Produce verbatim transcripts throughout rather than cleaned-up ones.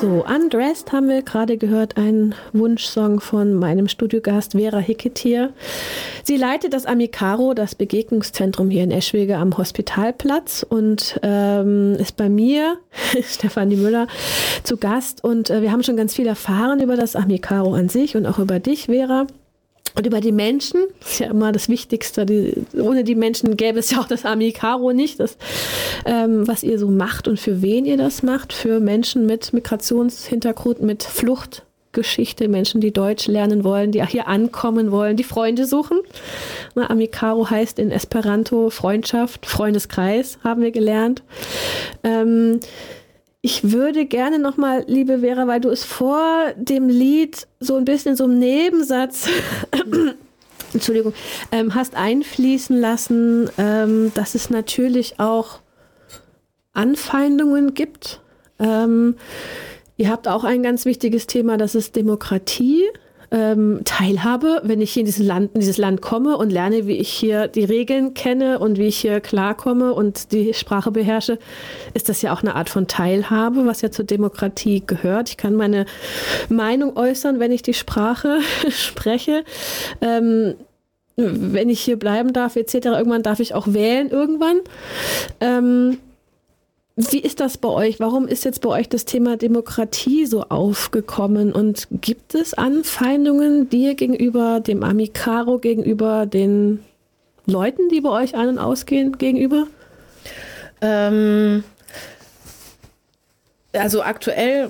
So, Undressed haben wir gerade gehört, ein Wunschsong von meinem Studiogast Vera Hicketier. Sie leitet das Amicaro, das Begegnungszentrum hier in Eschwege am Hospitalplatz und ähm, ist bei mir, Stefanie Müller, zu Gast. Und äh, wir haben schon ganz viel erfahren über das Amicaro an sich und auch über dich, Vera. Und über die Menschen, das ist ja immer das Wichtigste, die, ohne die Menschen gäbe es ja auch das Amicaro nicht, das, ähm, was ihr so macht und für wen ihr das macht, für Menschen mit Migrationshintergrund, mit Fluchtgeschichte, Menschen, die Deutsch lernen wollen, die hier ankommen wollen, die Freunde suchen. Na, Amicaro heißt in Esperanto Freundschaft, Freundeskreis, haben wir gelernt. Ähm, Ich würde gerne nochmal, liebe Vera, weil du es vor dem Lied so ein bisschen in so einem Nebensatz, Entschuldigung, ähm, hast einfließen lassen, ähm, dass es natürlich auch Anfeindungen gibt. Ähm, ihr habt auch ein ganz wichtiges Thema, das ist Demokratie. Ähm, Teilhabe, wenn ich hier in dieses Land, in dieses Land komme und lerne, wie ich hier die Regeln kenne und wie ich hier klarkomme und die Sprache beherrsche, ist das ja auch eine Art von Teilhabe, was ja zur Demokratie gehört. Ich kann meine Meinung äußern, wenn ich die Sprache spreche. Ähm, wenn ich hier bleiben darf, et cetera. Irgendwann darf ich auch wählen, irgendwann. Ähm, Wie ist das bei euch? Warum ist jetzt bei euch das Thema Demokratie so aufgekommen? Und gibt es Anfeindungen dir gegenüber, dem Amicaro, gegenüber den Leuten, die bei euch ein- und ausgehen, gegenüber? Ähm, also aktuell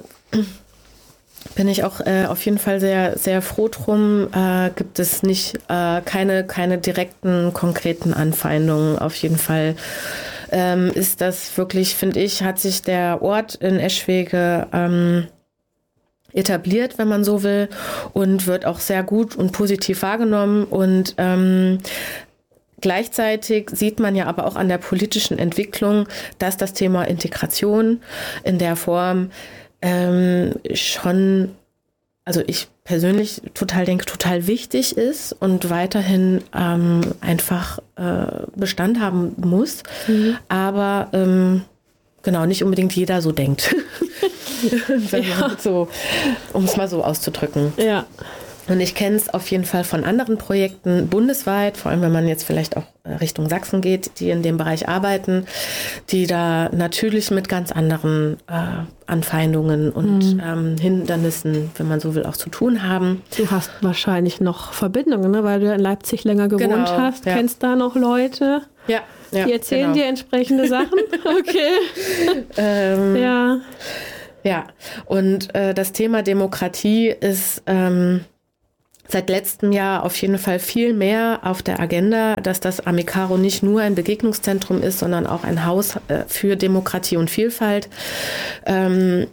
bin ich auch äh, auf jeden Fall sehr, sehr froh drum. Äh, gibt es nicht äh, keine, keine direkten, konkreten Anfeindungen. Auf jeden Fall ähm, ist das wirklich, finde ich, hat sich der Ort in Eschwege ähm, etabliert, wenn man so will, und wird auch sehr gut und positiv wahrgenommen. Und ähm, gleichzeitig sieht man ja aber auch an der politischen Entwicklung, dass das Thema Integration in der Form ähm, schon, also ich persönlich total denke, total wichtig ist und weiterhin ähm, einfach äh, Bestand haben muss. Mhm. Aber ähm, genau, nicht unbedingt jeder so denkt. Ja. So, um es mal so auszudrücken. Ja. Und ich kenne es auf jeden Fall von anderen Projekten bundesweit, vor allem wenn man jetzt vielleicht auch Richtung Sachsen geht, die in dem Bereich arbeiten, die da natürlich mit ganz anderen äh, Anfeindungen und mhm. ähm, Hindernissen, wenn man so will, auch zu tun haben. Du hast wahrscheinlich noch Verbindungen, ne? Weil du in Leipzig länger gewohnt genau, hast. Ja. Kennst da noch Leute? Ja. ja die erzählen genau. dir entsprechende Sachen? Okay. ähm, ja. Ja, und äh, das Thema Demokratie ist ähm, seit letztem Jahr auf jeden Fall viel mehr auf der Agenda, dass das Amicaro nicht nur ein Begegnungszentrum ist, sondern auch ein Haus äh, für Demokratie und Vielfalt. Ähm,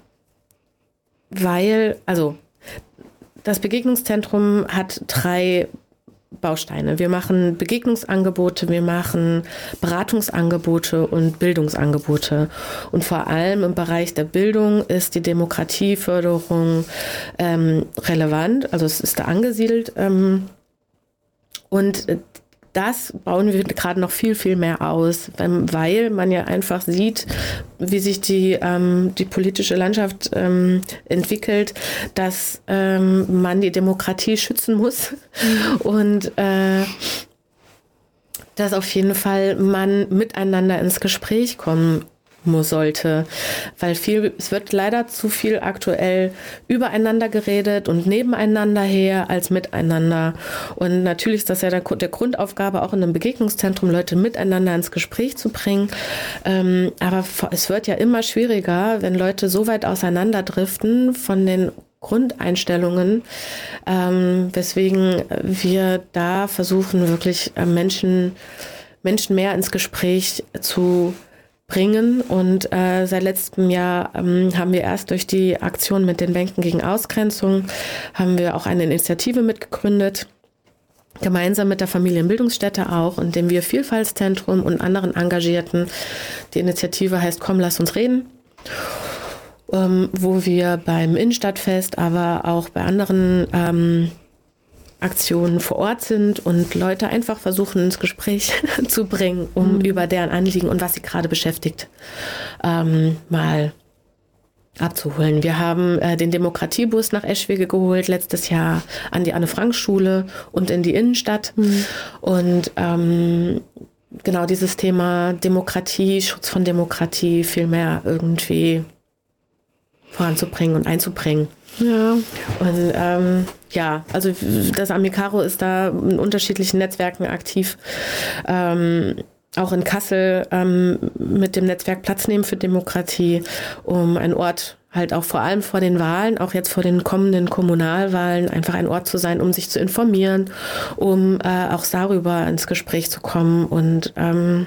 weil, also das Begegnungszentrum hat drei Bausteine. Wir machen Begegnungsangebote, wir machen Beratungsangebote und Bildungsangebote. Und vor allem im Bereich der Bildung ist die Demokratieförderung ähm, relevant, also es ist da angesiedelt. Ähm, und das bauen wir gerade noch viel, viel mehr aus, weil man ja einfach sieht, wie sich die, ähm, die politische Landschaft ähm, entwickelt, dass ähm, man die Demokratie schützen muss und äh, dass auf jeden Fall man miteinander ins Gespräch kommen muss, sollte, weil viel, es wird leider zu viel aktuell übereinander geredet und nebeneinander her als miteinander. Und natürlich ist das ja der, der Grundaufgabe auch in einem Begegnungszentrum, Leute miteinander ins Gespräch zu bringen. Ähm, aber es wird ja immer schwieriger, wenn Leute so weit auseinanderdriften von den Grundeinstellungen, ähm, weswegen wir da versuchen, wirklich äh, Menschen, Menschen mehr ins Gespräch zu bringen. Und äh, seit letztem Jahr ähm, haben wir erst durch die Aktion mit den Bänken gegen Ausgrenzung, haben wir auch eine Initiative mitgegründet, gemeinsam mit der Familienbildungsstätte auch, in dem wir Vielfaltszentrum und anderen Engagierten, die Initiative heißt Komm, lass uns reden, ähm, wo wir beim Innenstadtfest, aber auch bei anderen ähm, Aktionen vor Ort sind und Leute einfach versuchen, ins Gespräch zu bringen, um mhm. über deren Anliegen und was sie gerade beschäftigt, ähm, mal abzuholen. Wir haben äh, den Demokratiebus nach Eschwege geholt, letztes Jahr an die Anne-Frank-Schule und in die Innenstadt. Mhm. Und ähm, genau dieses Thema Demokratie, Schutz von Demokratie viel mehr irgendwie voranzubringen und einzubringen. Ja. Und ähm, ja, also das Amicaro ist da in unterschiedlichen Netzwerken aktiv. Ähm, auch in Kassel ähm, mit dem Netzwerk Platz nehmen für Demokratie, um ein Ort halt auch vor allem vor den Wahlen, auch jetzt vor den kommenden Kommunalwahlen, einfach ein Ort zu sein, um sich zu informieren, um äh, auch darüber ins Gespräch zu kommen und ähm,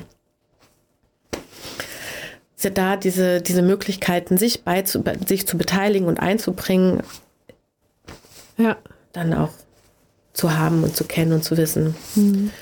da diese, diese Möglichkeiten, sich, beizu, sich zu beteiligen und einzubringen, ja, dann auch zu haben und zu kennen und zu wissen. Mhm.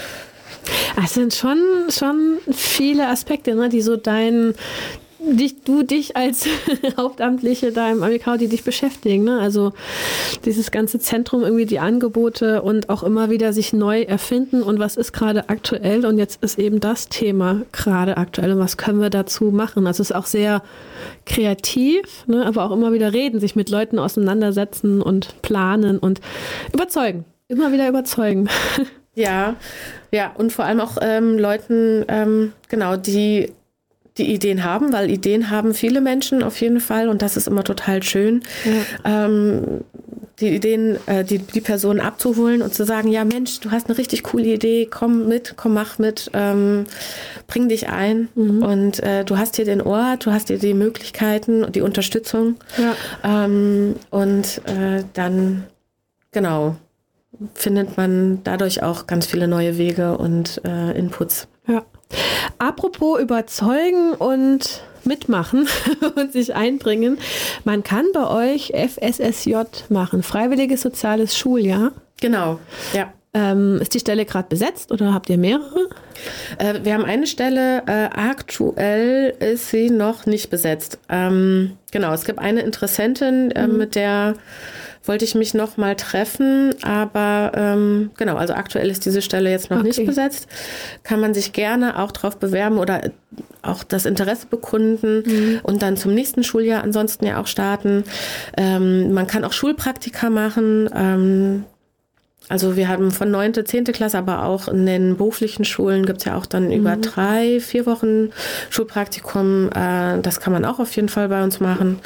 Es sind schon, schon viele Aspekte, ne, die so dein, dich, du dich als Hauptamtliche da im Amicaro, die dich beschäftigen. Ne? Also dieses ganze Zentrum, irgendwie die Angebote und auch immer wieder sich neu erfinden und was ist gerade aktuell und jetzt ist eben das Thema gerade aktuell und was können wir dazu machen. Also es ist auch sehr kreativ, ne? Aber auch immer wieder reden, sich mit Leuten auseinandersetzen und planen und überzeugen, immer wieder überzeugen. Ja, ja, und vor allem auch ähm, Leuten, ähm, genau, die die Ideen haben, weil Ideen haben viele Menschen auf jeden Fall und das ist immer total schön, ja. ähm, die Ideen, äh, die, die Personen abzuholen und zu sagen, ja Mensch, du hast eine richtig coole Idee, komm mit, komm, mach mit, ähm, bring dich ein mhm. und äh, du hast hier den Ort, du hast hier die Möglichkeiten und die Unterstützung ja. ähm, und äh, dann, genau, findet man dadurch auch ganz viele neue Wege und äh, Inputs. Ja. Apropos überzeugen und mitmachen und sich einbringen. Man kann bei euch F S S J machen, Freiwilliges Soziales Schuljahr. Genau, ja. Ähm, ist die Stelle gerade besetzt oder habt ihr mehrere? Äh, wir haben eine Stelle, äh, aktuell ist sie noch nicht besetzt. Ähm, genau, es gibt eine Interessentin, äh, mhm. mit der wollte ich mich noch mal treffen, aber ähm, genau, also aktuell ist diese Stelle jetzt noch okay. nicht besetzt. Kann man sich gerne auch drauf bewerben oder auch das Interesse bekunden mhm. und dann zum nächsten Schuljahr ansonsten ja auch starten. Ähm, man kann auch Schulpraktika machen. Ähm, also wir haben von neunte, zehnte Klasse, aber auch in den beruflichen Schulen gibt es ja auch dann mhm. über drei, vier Wochen Schulpraktikum. Äh, das kann man auch auf jeden Fall bei uns machen.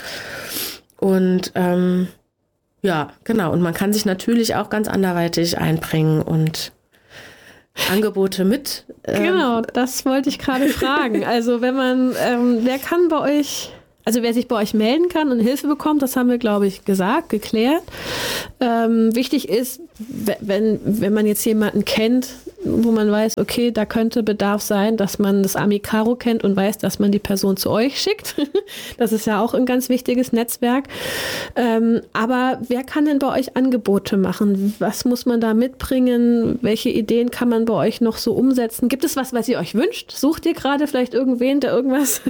Und ähm, ja, genau. Und man kann sich natürlich auch ganz anderweitig einbringen und Angebote mit. Ähm genau, das wollte ich gerade fragen. Also wenn man, ähm, wer kann bei euch, also wer sich bei euch melden kann und Hilfe bekommt, das haben wir, glaube ich, gesagt, geklärt. Ähm, wichtig ist, wenn, wenn man jetzt jemanden kennt, wo man weiß, okay, da könnte Bedarf sein, dass man das Amicaro kennt und weiß, dass man die Person zu euch schickt. Das ist ja auch ein ganz wichtiges Netzwerk. Ähm, aber wer kann denn bei euch Angebote machen? Was muss man da mitbringen? Welche Ideen kann man bei euch noch so umsetzen? Gibt es was, was ihr euch wünscht? Sucht ihr gerade vielleicht irgendwen, der irgendwas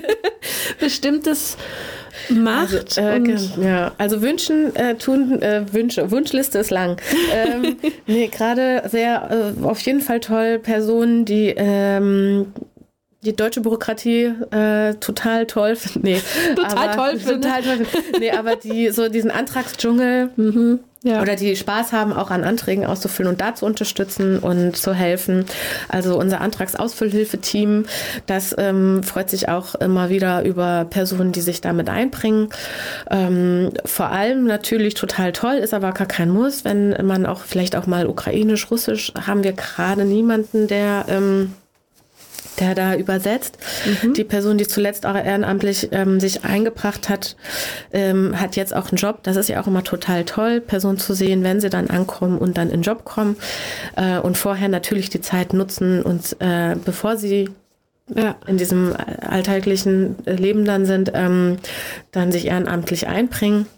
Bestimmtes macht? Also, äh, und ja, also wünschen, äh, tun, äh, Wünsche, Wunschliste ist lang. ähm, nee, gerade sehr, äh, auf jeden Fall toll, Personen, die ähm, die deutsche Bürokratie äh, total toll finden. Nee, total aber, toll finden. Total toll finden. Nee, aber die so diesen Antragsdschungel mhm. Ja. Oder die Spaß haben, auch an Anträgen auszufüllen und da zu unterstützen und zu helfen. Also unser Antragsausfüllhilfe-Team, das ähm, freut sich auch immer wieder über Personen, die sich damit einbringen. Ähm, vor allem natürlich total toll, ist aber gar kein Muss, wenn man auch vielleicht auch mal ukrainisch, russisch, haben wir gerade niemanden, der... Ähm, der da übersetzt. Mhm. Die Person, die zuletzt auch ehrenamtlich ähm, sich eingebracht hat, ähm, hat jetzt auch einen Job. Das ist ja auch immer total toll, Personen zu sehen, wenn sie dann ankommen und dann in den Job kommen. Äh, und vorher natürlich die Zeit nutzen und äh, bevor sie ja. in diesem alltäglichen Leben dann sind, ähm, dann sich ehrenamtlich einbringen.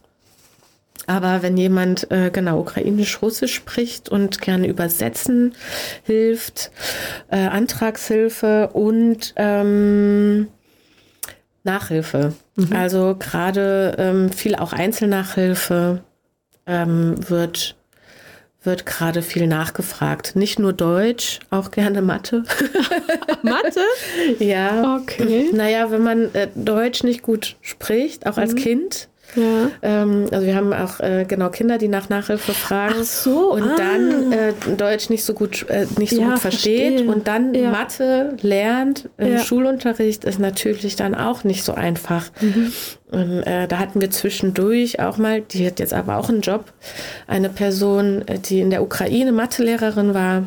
Aber wenn jemand äh, genau ukrainisch-russisch spricht und gerne übersetzen hilft, äh, Antragshilfe und ähm, Nachhilfe. Mhm. Also gerade ähm, viel auch Einzelnachhilfe ähm, wird wird gerade viel nachgefragt. Nicht nur Deutsch, auch gerne Mathe. Mathe? Ja. Okay. Naja, wenn man äh, Deutsch nicht gut spricht, auch als mhm. Kind. Ja. Ähm, also wir haben auch äh, genau Kinder, die nach Nachhilfe fragen. Ach so, und ah. dann äh, Deutsch nicht so gut äh, nicht so ja, gut versteht verstehe. Und dann ja. Mathe lernt im ja. Schulunterricht ist natürlich dann auch nicht so einfach. Mhm. Und äh, da hatten wir zwischendurch auch mal, die hat jetzt aber auch einen Job, eine Person, die in der Ukraine Mathelehrerin war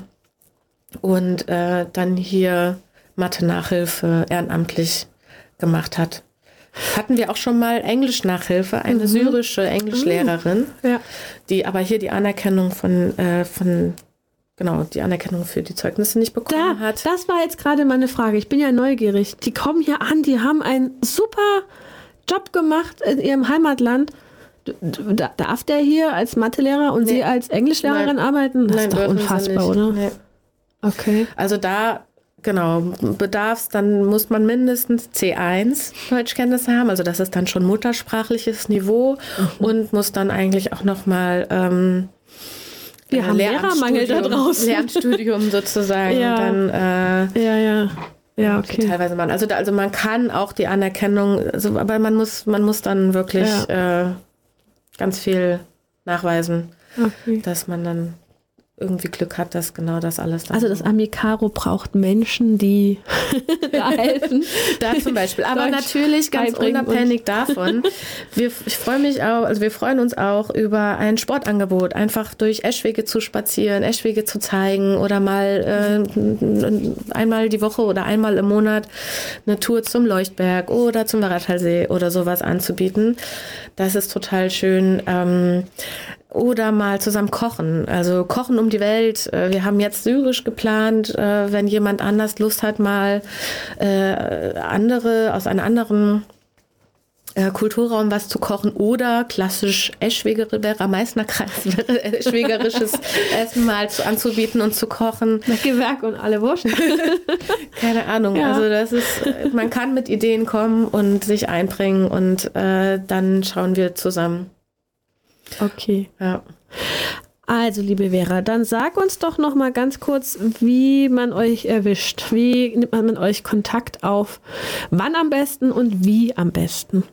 und äh, dann hier Mathe-Nachhilfe ehrenamtlich gemacht hat. Hatten wir auch schon mal Englisch-Nachhilfe, eine mhm. syrische Englischlehrerin, ja. die aber hier die Anerkennung von, äh, von, genau, die Anerkennung für die Zeugnisse nicht bekommen da, hat. Das war jetzt gerade meine Frage. Ich bin ja neugierig. Die kommen hier an, die haben einen super Job gemacht in ihrem Heimatland. Darf der hier als Mathelehrer und nee. sie als Englischlehrerin Nein. arbeiten? Das Nein, ist doch unfassbar, oder? Nee. Okay. Also da Genau, bedarf's, dann muss man mindestens C eins Deutschkenntnisse haben, also das ist dann schon muttersprachliches Niveau mhm. und muss dann eigentlich auch nochmal ähm, Wir haben Lehrermangel da draußen. Lehramtsstudium sozusagen ja. dann äh, ja, ja. Ja, okay. teilweise machen. Also, da, also man kann auch die Anerkennung, also, aber man muss, man muss dann wirklich ja. äh, ganz viel nachweisen, okay. dass man dann irgendwie Glück hat, dass genau das alles dann Also das Amicaro braucht Menschen, die da helfen. Da zum Beispiel. Aber Deutsch natürlich ganz unabhängig davon. Wir, ich freue mich auch, also wir freuen uns auch über ein Sportangebot, einfach durch Eschwege zu spazieren, Eschwege zu zeigen oder mal äh, einmal die Woche oder einmal im Monat eine Tour zum Leuchtberg oder zum Waratalsee oder sowas anzubieten. Das ist total schön. Ähm, Oder mal zusammen kochen, also kochen um die Welt. Wir haben jetzt Syrisch geplant, wenn jemand anders Lust hat, mal andere aus einem anderen Kulturraum was zu kochen oder klassisch Eschwegerer Meißnerkreis, eschwegerisches Essen mal zu, anzubieten und zu kochen. Nach Gewerk und alle Wurschen. Keine Ahnung, ja. Also das ist, man kann mit Ideen kommen und sich einbringen und äh, dann schauen wir zusammen. Okay. Ja. Also, liebe Vera, dann sag uns doch noch mal ganz kurz, wie man euch erwischt. Wie nimmt man mit euch Kontakt auf? Wann am besten und wie am besten?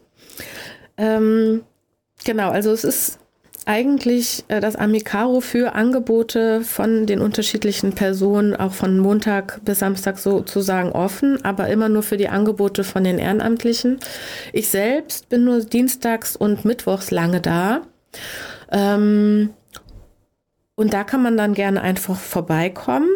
Ähm, genau, also es ist eigentlich äh, das Amicaro für Angebote von den unterschiedlichen Personen auch von Montag bis Samstag sozusagen offen, aber immer nur für die Angebote von den Ehrenamtlichen. Ich selbst bin nur dienstags und mittwochs lange da. Ähm, und da kann man dann gerne einfach vorbeikommen.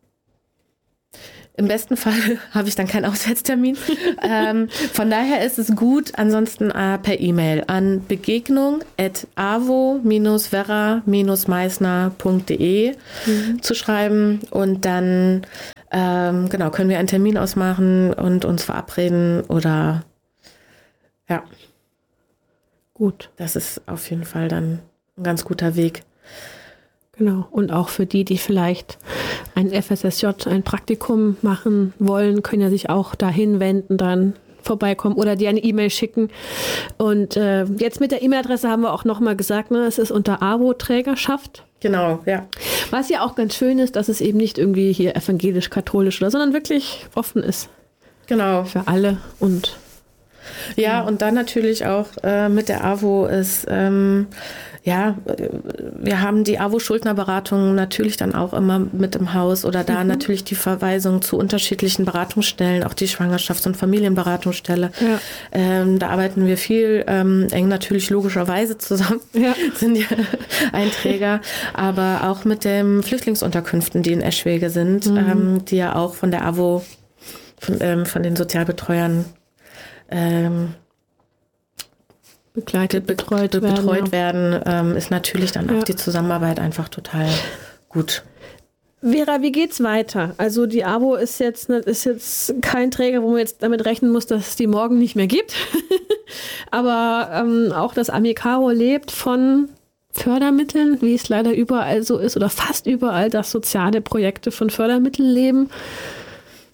Im besten Fall habe ich dann keinen Auswärtstermin. ähm, von daher ist es gut, ansonsten äh, per E-Mail an begegnung at avo verra meißner punkt de mhm. zu schreiben und dann ähm, genau können wir einen Termin ausmachen und uns verabreden oder ja. Gut. Das ist auf jeden Fall dann ein ganz guter Weg. Genau. Und auch für die, die vielleicht ein F S S J, ein Praktikum machen wollen, können ja sich auch dahin wenden, dann vorbeikommen oder dir eine E-Mail schicken. Und äh, jetzt mit der E-Mail-Adresse haben wir auch nochmal gesagt, ne, es ist unter AWO-Trägerschaft. Genau, ja. Was ja auch ganz schön ist, dass es eben nicht irgendwie hier evangelisch-katholisch oder, sondern wirklich offen ist. Genau. Für alle und ja, und dann natürlich auch äh, mit der AWO ist, ähm, ja, wir haben die AWO-Schuldnerberatung natürlich dann auch immer mit im Haus oder da mhm. natürlich die Verweisung zu unterschiedlichen Beratungsstellen, auch die Schwangerschafts- und Familienberatungsstelle. Ja. Ähm, da arbeiten wir viel ähm, eng natürlich logischerweise zusammen, ja. sind ja Einträger, aber auch mit den Flüchtlingsunterkünften, die in Eschwege sind, mhm. ähm, die ja auch von der AWO, von, ähm, von den Sozialbetreuern Ähm, begleitet, betreut, be- betreut werden, werden, ähm, ist natürlich dann ja. auch die Zusammenarbeit einfach total gut. Vera, wie geht's weiter? Also die AWO ist jetzt, ist jetzt kein Träger, wo man jetzt damit rechnen muss, dass es die morgen nicht mehr gibt. Aber ähm, auch das Amicaro lebt von Fördermitteln, wie es leider überall so ist oder fast überall, dass soziale Projekte von Fördermitteln leben.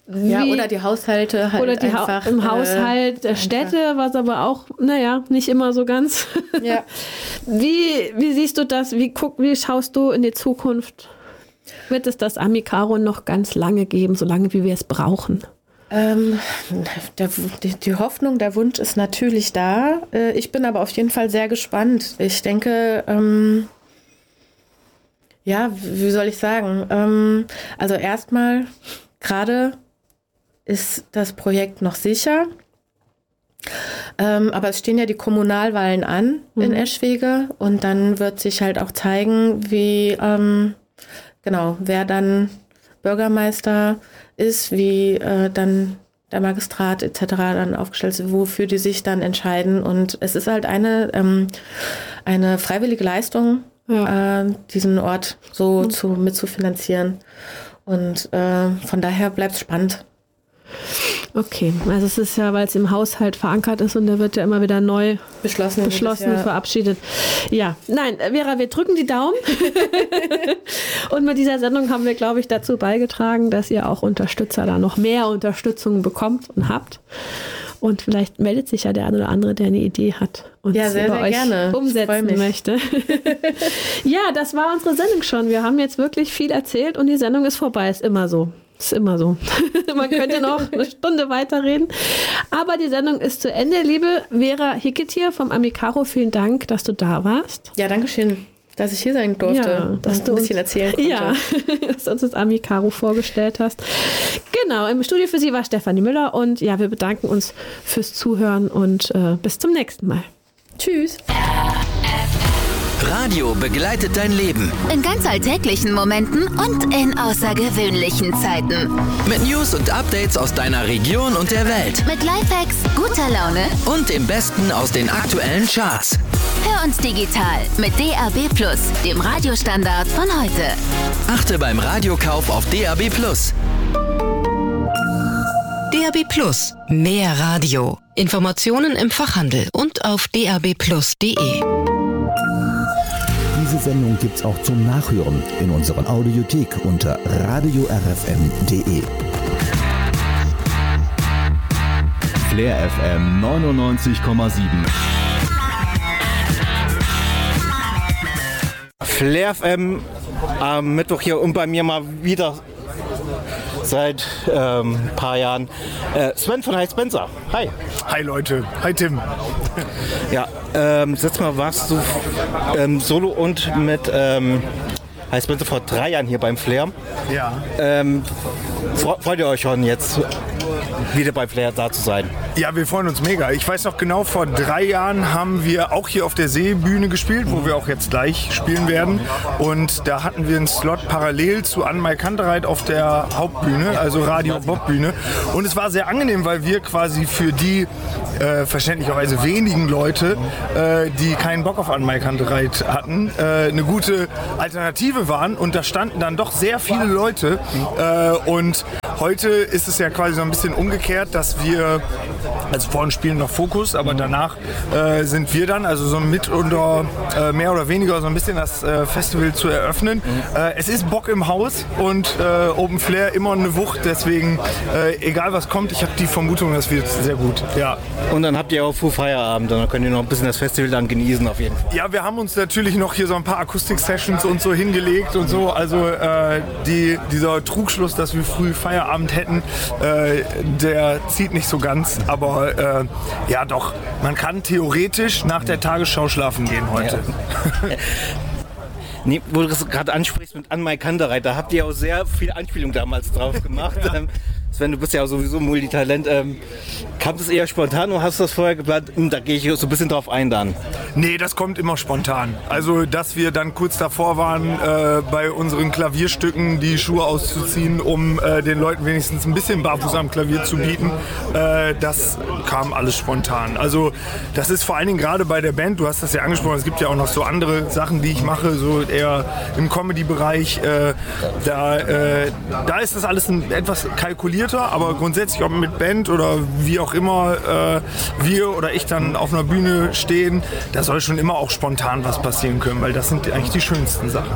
wie, ja, oder die Haushalte halt oder die einfach. Ha- im Haushalt der äh, Städte, was aber auch, naja, nicht immer so ganz. Ja. Wie, wie siehst du das? Wie, guck, wie schaust du in die Zukunft? Wird es das Amicaro noch ganz lange geben, so lange wie wir es brauchen? Ähm, der, die, die Hoffnung, der Wunsch ist natürlich da. Ich bin aber auf jeden Fall sehr gespannt. Ich denke, ähm, ja, wie soll ich sagen? Ähm, also erstmal, gerade ist das Projekt noch sicher. Ähm, aber es stehen ja die Kommunalwahlen an mhm. in Eschwege und dann wird sich halt auch zeigen, wie, ähm, genau, wer dann Bürgermeister ist, wie äh, dann der Magistrat et cetera dann aufgestellt ist, wofür die sich dann entscheiden. Und es ist halt eine, ähm, eine freiwillige Leistung, ja. äh, diesen Ort so mhm. zu, mitzufinanzieren. Und äh, von daher bleibt es spannend. Okay, also es ist ja, weil es im Haushalt verankert ist und der wird ja immer wieder neu beschlossen, beschlossen ja. verabschiedet. Ja, nein, Vera, wir drücken die Daumen. Und mit dieser Sendung haben wir, glaube ich, dazu beigetragen, dass ihr auch Unterstützer da noch mehr Unterstützung bekommt und habt. Und vielleicht meldet sich ja der eine oder andere, der eine Idee hat und ja, es sehr, über sehr euch gerne. umsetzen möchte. Ja, das war unsere Sendung schon. Wir haben jetzt wirklich viel erzählt und die Sendung ist vorbei. Ist immer so. Ist immer so. Man könnte noch eine Stunde weiterreden. Aber die Sendung ist zu Ende. Liebe Vera Hicketier vom Amicaro, vielen Dank, dass du da warst. Ja, danke schön, dass ich hier sein durfte ja, dass und du ein bisschen uns, erzählen konnte. Ja, dass du uns das Amicaro vorgestellt hast. Genau, im Studio für Sie war Stefanie Müller und ja, wir bedanken uns fürs Zuhören und äh, bis zum nächsten Mal. Tschüss. Radio begleitet dein Leben. In ganz alltäglichen Momenten und in außergewöhnlichen Zeiten. Mit News und Updates aus deiner Region und der Welt. Mit Lifehacks, guter Laune und dem Besten aus den aktuellen Charts. Hör uns digital mit D A B plus, dem Radiostandard von heute. Achte beim Radiokauf auf D A B plus. D A B plus. Mehr Radio. Informationen im Fachhandel und auf d a b plus punkt d e. Diese Sendung gibt's auch zum Nachhören in unserer Audiothek unter radio r f m punkt d e. Flair F M neunundneunzig Komma sieben. Flair F M am Mittwoch hier und bei mir mal wieder seit ein ähm, paar Jahren äh, Sven von Hi Spencer. Hi. Hi Leute. Hi Tim. Ja, ähm, letztes Mal warst du ähm, solo und mit ähm, Hi Spencer vor drei Jahren hier beim Flair. Ja. Ähm, freut ihr euch schon jetzt wieder bei Flair da zu sein? Ja, wir freuen uns mega. Ich weiß noch genau, vor drei Jahren haben wir auch hier auf der Seebühne gespielt, wo wir auch jetzt gleich spielen werden. Und da hatten wir einen Slot parallel zu Anne-Mai Kantereit auf der Hauptbühne, also Radio-Bob-Bühne. Und es war sehr angenehm, weil wir quasi für die äh, verständlicherweise wenigen Leute, äh, die keinen Bock auf Anne-Mai Kantereit hatten, äh, eine gute Alternative waren. Und da standen dann doch sehr viele Leute. Äh, und heute ist es ja quasi so ein bisschen umgekehrt, dass wir, also vorhin spielen noch Fokus, aber danach äh, sind wir dann, also so mit unter äh, mehr oder weniger so ein bisschen das äh, Festival zu eröffnen. Mhm. Äh, es ist Bock im Haus und äh, Open Flair immer eine Wucht, deswegen äh, egal was kommt, ich habe die Vermutung, das wird sehr gut. Ja. Und dann habt ihr auch früh Feierabend, dann könnt ihr noch ein bisschen das Festival dann genießen auf jeden Fall. Ja, wir haben uns natürlich noch hier so ein paar Akustik-Sessions und so hingelegt und so, also äh, die, dieser Trugschluss, dass wir früh Feierabend hätten, äh, der zieht nicht so ganz, aber äh, ja doch, man kann theoretisch nach der Tagesschau schlafen gehen heute. Ja. Nee, wo du das gerade ansprichst mit Anne-Mai Kantereit, da habt ihr auch sehr viel Anspielung damals drauf gemacht. Ja. Ähm, Sven, du bist ja sowieso Multitalent. Ähm, kam das eher spontan oder hast du das vorher geplant? Da gehe ich so ein bisschen drauf ein dann. Nee, das kommt immer spontan. Also, dass wir dann kurz davor waren, äh, bei unseren Klavierstücken die Schuhe auszuziehen, um äh, den Leuten wenigstens ein bisschen barfuß am Klavier zu bieten, äh, das kam alles spontan. Also, das ist vor allen Dingen gerade bei der Band, du hast das ja angesprochen, es gibt ja auch noch so andere Sachen, die ich mache, so eher im Comedy-Bereich. Äh, da, äh, da ist das alles ein, etwas kalkuliert. strukturierter, aber grundsätzlich ob mit Band oder wie auch immer äh, wir oder ich dann auf einer Bühne stehen, da soll schon immer auch spontan was passieren können, weil das sind eigentlich die schönsten Sachen.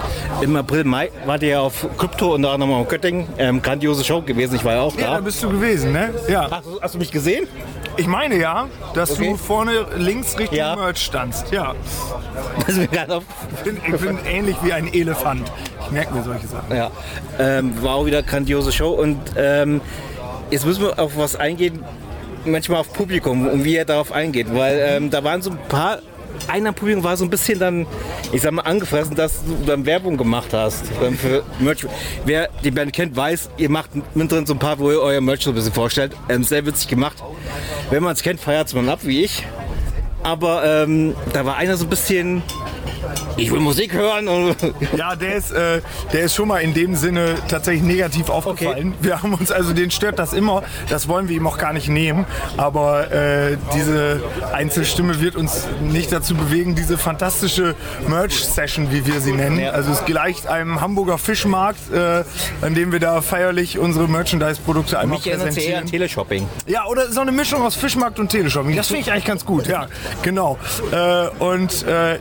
Im April, Mai wart ihr auf Krypto unter anderem in Göttingen. Ähm, grandiose Show gewesen, ich war ja auch da. Ja, da bist du gewesen, ne? Ja. Hast, hast du mich gesehen? Ich meine ja, dass Okay. du vorne links Richtung Ja. Merch standst. Ja. Das ist mir gerade auf. Ich bin, ich bin ähnlich wie ein Elefant. Ich merke mir solche Sachen. Ja, ähm, war auch wieder grandiose Show und ähm, jetzt müssen wir auf was eingehen, manchmal auf Publikum und wie er darauf eingeht, weil ähm, da waren so ein paar, einer Publikum war so ein bisschen dann, ich sag mal, angefressen, dass du dann Werbung gemacht hast ähm, für Merch. Wer die Band kennt, weiß, ihr macht mittendrin so ein paar, wo ihr euer Merch so ein bisschen vorstellt, ähm, sehr witzig gemacht. Wenn man es kennt, feiert es man ab, wie ich, aber ähm, da war einer so ein bisschen... Ich will Musik hören. Und Ja, der ist, äh, der ist schon mal in dem Sinne tatsächlich negativ aufgefallen. Okay. Wir haben uns, also den stört das immer, das wollen wir ihm auch gar nicht nehmen, aber äh, diese Einzelstimme wird uns nicht dazu bewegen, diese fantastische Merch-Session, wie wir sie nennen. Ja. Also es gleicht einem Hamburger Fischmarkt, äh, an dem wir da feierlich unsere Merchandise-Produkte einmal mich erinnert präsentieren. eher an Teleshopping. Ja, oder so eine Mischung aus Fischmarkt und Teleshopping. Das finde ich eigentlich ganz gut, ja, genau. Äh, und äh,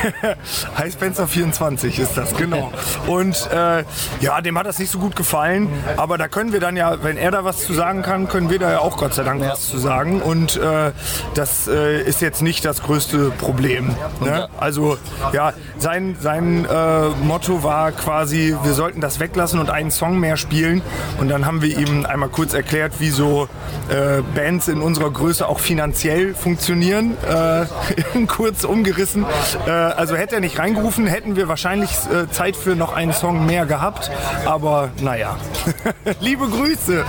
Highspencer vierundzwanzig ist das, genau. Und äh, ja, dem hat das nicht so gut gefallen, aber da können wir dann ja, wenn er da was zu sagen kann, können wir da ja auch Gott sei Dank ja. was zu sagen. Und äh, das äh, ist jetzt nicht das größte Problem. Ne? Also ja, sein, sein äh, Motto war quasi, wir sollten das weglassen und einen Song mehr spielen. Und dann haben wir ihm einmal kurz erklärt, wie so äh, Bands in unserer Größe auch finanziell funktionieren. Äh, kurz umgerissen. Äh, also hätte er nicht reingerufen, hätten wir wahrscheinlich äh, Zeit für noch einen Song mehr gehabt. Aber naja, liebe Grüße.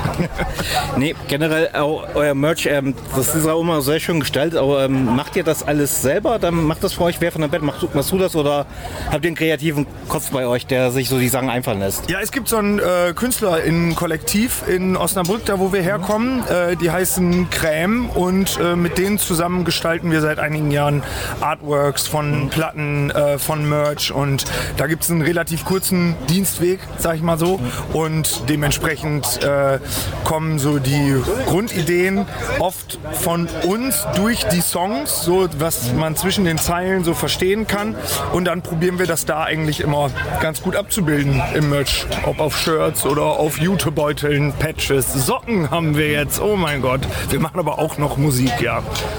Nee, generell auch euer Merch, ähm, das ist auch immer sehr schön gestaltet, aber ähm, macht ihr das alles selber? Dann macht das für euch wer von der Band? Machst du, machst du das oder habt ihr einen kreativen Kopf bei euch, der sich so die Sachen einfallen lässt? Ja, es gibt so einen äh, Künstler in Kollektiv in Osnabrück, da wo wir herkommen. Äh, die heißen Crème und äh, mit denen zusammen gestalten wir seit einigen Jahren Artworks von Platten, äh, von Merch und da gibt es einen relativ kurzen Dienstweg, sag ich mal so. Und dementsprechend äh, kommen so die Grundideen oft von uns durch die Songs, so was man zwischen den Zeilen so verstehen kann. Und dann probieren wir das da eigentlich immer ganz gut abzubilden im Merch. Ob auf Shirts oder auf Jutebeuteln, Patches, Socken haben wir jetzt. Oh mein Gott. Wir machen aber auch noch Musik, ja.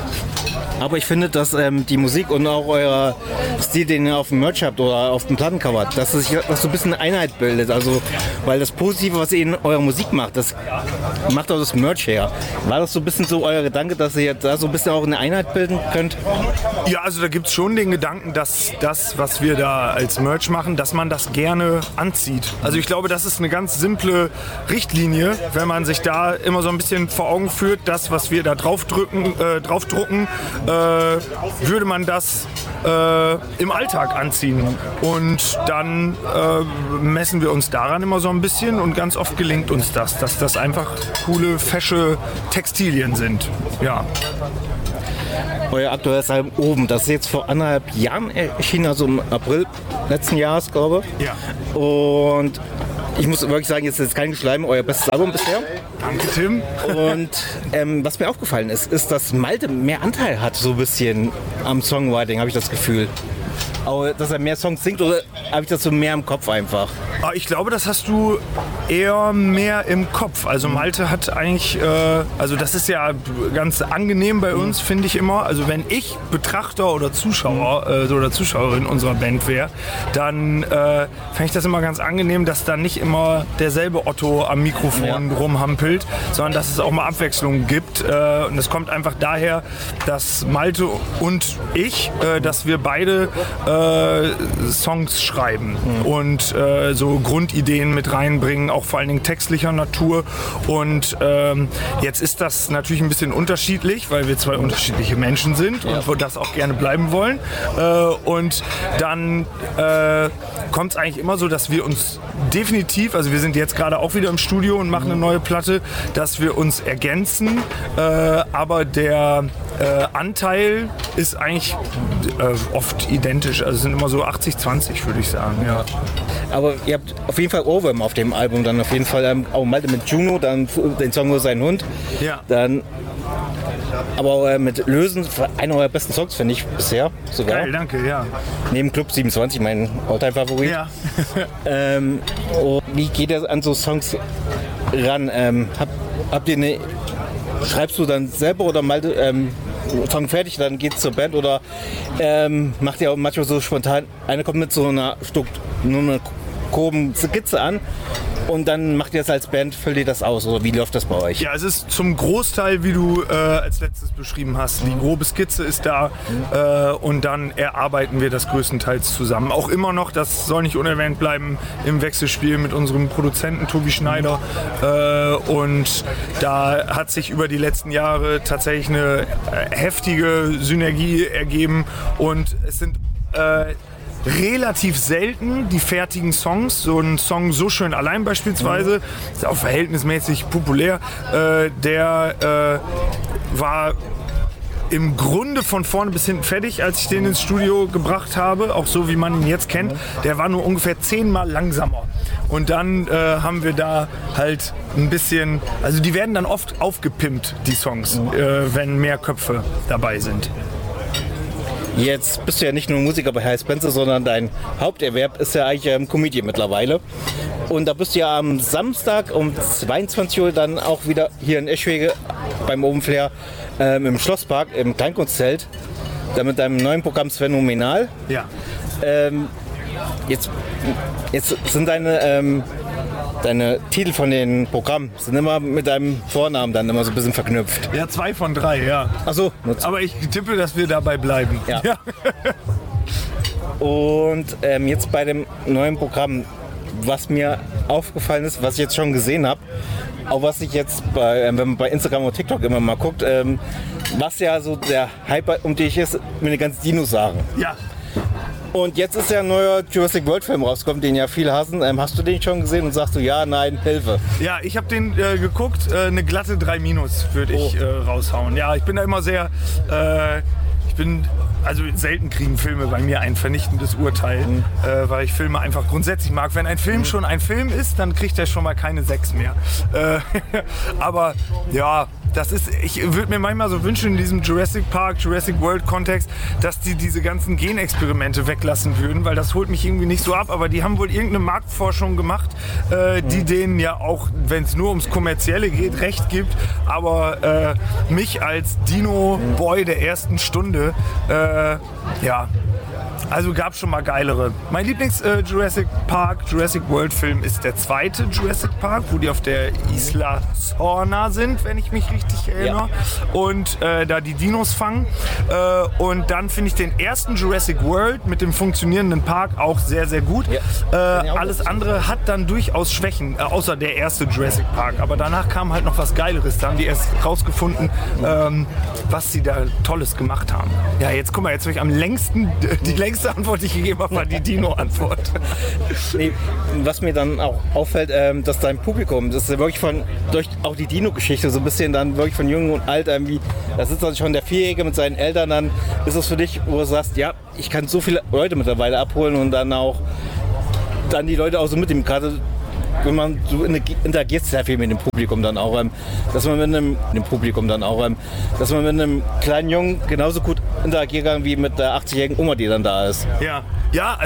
Aber ich finde, dass ähm, die Musik und auch euer Stil, den ihr auf dem Merch habt oder auf dem Plattencover, dass es sich dass so ein bisschen eine Einheit bildet. Also, weil das Positive, was ihr in eurer Musik macht, das macht auch das Merch her. War das so ein bisschen so euer Gedanke, dass ihr jetzt da so ein bisschen auch eine Einheit bilden könnt? Ja, also da gibt es schon den Gedanken, dass das, was wir da als Merch machen, dass man das gerne anzieht. Also ich glaube, das ist eine ganz simple Richtlinie, wenn man sich da immer so ein bisschen vor Augen führt, das, was wir da draufdrücken, äh, draufdrucken, äh, würde man das äh, im Alltag anziehen. Und dann äh, messen wir uns daran immer so ein bisschen und ganz oft gelingt uns das, dass das einfach coole, fesche Textilien sind. Ja. Euer aktuelles Album Oben, das ist jetzt vor anderthalb Jahren erschienen, also im April letzten Jahres, glaube ich. Ja. Und ich muss wirklich sagen, jetzt ist kein Geschleim, euer bestes Album bisher. Danke, Tim. Und ähm, was mir aufgefallen ist, ist, dass Malte mehr Anteil hat, so ein bisschen am Songwriting, habe ich das Gefühl. Aber dass er mehr Songs singt, oder habe ich das so mehr im Kopf einfach? Ich glaube, das hast du eher mehr im Kopf. Also Malte hat eigentlich, äh, also das ist ja ganz angenehm bei uns, finde ich immer. Also wenn ich Betrachter oder Zuschauer äh, oder Zuschauerin unserer Band wäre, dann äh, fände ich das immer ganz angenehm, dass da nicht immer derselbe Otto am Mikrofon ja. rumhampelt, sondern dass es auch mal Abwechslung gibt. Äh, und das kommt einfach daher, dass Malte und ich, äh, dass wir beide äh, Songs schreiben mhm. und äh, so Grundideen mit reinbringen, auch vor allen Dingen textlicher Natur. Und ähm, jetzt ist das natürlich ein bisschen unterschiedlich, weil wir zwei unterschiedliche Menschen sind ja. und wir das auch gerne bleiben wollen. Äh, und dann äh, kommt es eigentlich immer so, dass wir uns definitiv, also wir sind jetzt gerade auch wieder im Studio und machen eine neue Platte, dass wir uns ergänzen, äh, aber der äh, Anteil ist eigentlich äh, oft identisch. Also es sind immer so achtzig zwanzig, würde ich sagen. Ja. Aber ihr habt auf jeden Fall Ohrwürmer auf dem Album, dann auf jeden Fall ähm, auch Malte mit Juno, dann den Song Nur sein Hund. Ja. Dann aber äh, mit Lösen, einer eurer besten Songs, finde ich, bisher sogar. Geil, danke, ja. Neben Club siebenundzwanzig, mein Alltime-Favorit. Ja. ähm, oh, wie geht ihr an so Songs ran? Ähm, hab, habt ihr eine, schreibst du dann selber oder Malte ähm, Song fertig, dann geht's zur Band oder ähm, macht ihr auch manchmal so spontan, einer kommt mit so einer Stück, nur eine groben Skizze an und dann macht ihr das als Band, füllt ihr das aus oder wie läuft das bei euch? Ja, es ist zum Großteil, wie du äh, als letztes beschrieben hast. Die grobe Skizze ist da äh, und dann erarbeiten wir das größtenteils zusammen. Auch immer noch, das soll nicht unerwähnt bleiben, im Wechselspiel mit unserem Produzenten Tobi Schneider. Äh, und da hat sich über die letzten Jahre tatsächlich eine äh, heftige Synergie ergeben und es sind äh, relativ selten die fertigen Songs. So ein Song So schön allein beispielsweise, ist auch verhältnismäßig populär. Äh, der äh, war im Grunde von vorne bis hinten fertig, als ich den ins Studio gebracht habe, auch so wie man ihn jetzt kennt. Der war nur ungefähr zehnmal langsamer. Und dann äh, haben wir da halt ein bisschen, also die werden dann oft aufgepimpt, die Songs, äh, wenn mehr Köpfe dabei sind. Jetzt bist du ja nicht nur Musiker bei Hi Spencer, sondern dein Haupterwerb ist ja eigentlich ähm, Comedian mittlerweile. Und da bist du ja am Samstag um zweiundzwanzig Uhr dann auch wieder hier in Eschwege beim Open Flair ähm, im Schlosspark, im Kleinkunstzelt, da mit deinem neuen Programm Phänomenal. Ja. Ähm, jetzt, jetzt sind deine, ähm, deine Titel von den Programmen sind immer mit deinem Vornamen dann immer so ein bisschen verknüpft. Ja, zwei von drei, ja. Ach so. Aber ich tippe, dass wir dabei bleiben. Ja. ja. Und ähm, jetzt bei dem neuen Programm, was mir aufgefallen ist, was ich jetzt schon gesehen habe, auch was ich jetzt bei, ähm, wenn man bei Instagram und TikTok immer mal guckt, ähm, was ja so der Hype um dich ist, mit den ganzen Dinosauriern. Ja. Und jetzt ist ja ein neuer Jurassic World Film rausgekommen, den ja viele hassen. Ähm, hast du den schon gesehen und sagst du ja, nein, Hilfe? Ja, ich habe den äh, geguckt. Äh, eine glatte drei Minus würde ich oh. äh, raushauen. Ja, ich bin da immer sehr... Äh, ich bin... Also selten kriegen Filme bei mir ein vernichtendes Urteil, mhm. äh, weil ich Filme einfach grundsätzlich mag. Wenn ein Film mhm. schon ein Film ist, dann kriegt er schon mal keine sechs mehr. Äh, aber ja, das ist, ich würde mir manchmal so wünschen in diesem Jurassic Park, Jurassic World Kontext, dass die diese ganzen Genexperimente weglassen würden, weil das holt mich irgendwie nicht so ab. Aber die haben wohl irgendeine Marktforschung gemacht, äh, die mhm. denen ja auch, wenn es nur ums Kommerzielle geht, recht gibt. Aber äh, mich als Dino-Boy der ersten Stunde, äh, ja, also gab es schon mal geilere. Mein Lieblings äh, Jurassic Park, Jurassic World Film ist der zweite Jurassic Park, wo die auf der Isla Sorna sind, wenn ich mich richtig erinnere. Ja. Und äh, da die Dinos fangen. Äh, und dann finde ich den ersten Jurassic World mit dem funktionierenden Park auch sehr, sehr gut. Ja. Äh, alles andere hat dann durchaus Schwächen, äh, außer der erste Jurassic Park. Aber danach kam halt noch was Geileres. Da haben die erst rausgefunden, ähm, was sie da Tolles gemacht haben. Ja, jetzt guck mal, jetzt habe ich am längsten die längste Antwort, die ich gegeben habe, war die Dino-Antwort. Nee, was mir dann auch auffällt, ähm, dass dein Publikum, das ist ja wirklich von, durch auch die Dino-Geschichte so ein bisschen dann wirklich von jung und alt irgendwie, da sitzt dann schon der Vierjährige mit seinen Eltern, dann ist es für dich, wo du sagst, ja, ich kann so viele Leute mittlerweile abholen und dann auch, dann die Leute auch so mit dem, gerade wenn man so interagiert sehr viel mit dem Publikum dann auch, ähm, dass man mit einem, mit dem Publikum dann auch, ähm, dass man mit einem kleinen Jungen genauso gut interagieren kann wie mit der achtzigjährigen Oma, die dann da ist. Ja, ja,